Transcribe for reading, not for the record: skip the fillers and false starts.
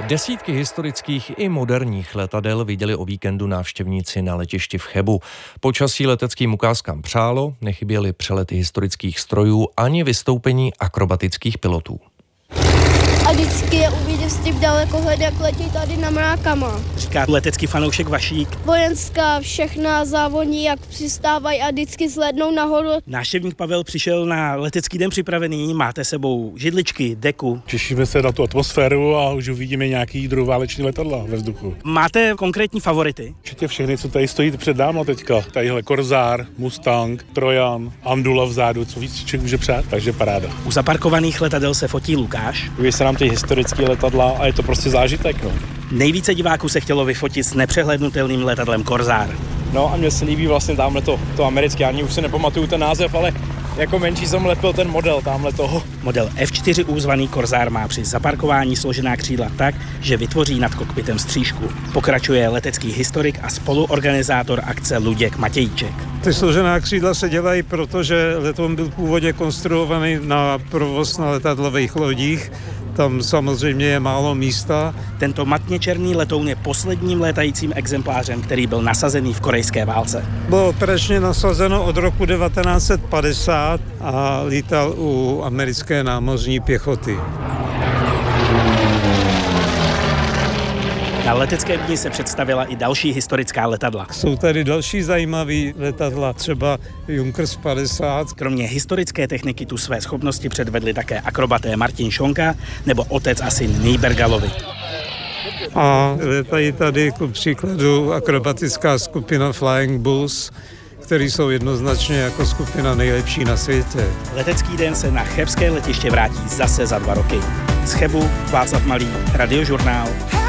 Desítky historických i moderních letadel viděli o víkendu návštěvníci na letišti v Chebu. Počasí leteckým ukázkám přálo, nechyběly přelety historických strojů ani vystoupení akrobatických pilotů. A vždycky je uvidět s tím dalekohled, jak letí tady na mrákama. Říká letecký fanoušek Vašík. Vojenská všechna závodní, jak přistávají a vždycky zhlédnou nahoru. Návštěvník Pavel přišel na letecký den připravený, máte sebou židličky, deku. Těšíme se na tu atmosféru a už uvidíme nějaký druhováleční letadla ve vzduchu. Máte konkrétní favority? Určitě všechny, co tady stojí před náma teďka. Tadyhle Korzár, Mustang, Trojan, Andula vzadu, co víc člověk může přát, takže paráda. U zaparkovaných letadel se fotí Lukáš. Uvidí se nám ty historické letadla a je to prostě zážitek, no. Nejvíce diváků se chtělo vyfotit s nepřehlédnutelným letadlem Korzár. No a mně se líbí vlastně tamhle to americké, ani už si nepamatuju ten název, ale jako menší jsem lepil ten model tamhle toho. Model F4U zvaný Korzár má při zaparkování složená křídla tak, že vytvoří nad kokpitem střížku. Pokračuje letecký historik a spoluorganizátor akce Luděk Matějček. Ty složená křídla se dělají proto, že letoun byl původně konstruovaný na provoz na letadlových lodích. Tam samozřejmě je málo místa. Tento matně černý letoun je posledním létajícím exemplářem, který byl nasazený v korejské válce. Bylo operačně nasazeno od roku 1950 a lítal u americké námořní pěchoty. Na leteckém dni se představila i další historická letadla. Jsou tady další zajímavé letadla, třeba Junkers 50. Kromě historické techniky tu své schopnosti předvedli také akrobaté Martin Šonka nebo otec a syn Nýbergalovi. A letají tady ku příkladu akrobatická skupina Flying Bulls, který jsou jednoznačně jako skupina nejlepší na světě. Letecký den se na chebské letiště vrátí zase za 2 roky. Z Chebu Václav Malý, Radiožurnál.